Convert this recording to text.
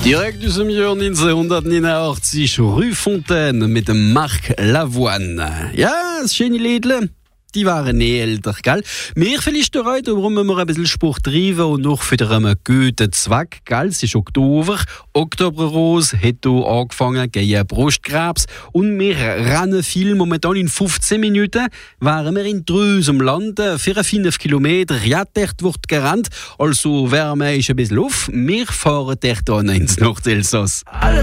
Direkt aus dem Jahr 1989, Rue Fontaine mit dem Marc Lavoine. Ja, das schöne Liedle. Die waren älter, gell? Mir vielleicht heute, warum wir ein bisschen Sport treiben und noch für einen guten Zweck, gell? Es ist Oktober. Oktoberrose hat hier angefangen gegen Brustkrebs. Und wir rennen viel. Momentan in 15 Minuten waren wir in Drüs am Land. 4,5 Kilometer. Ja, dort wird gerannt. Also wärmen ist ein bisschen auf. Wir fahren dort ins Nordelsass.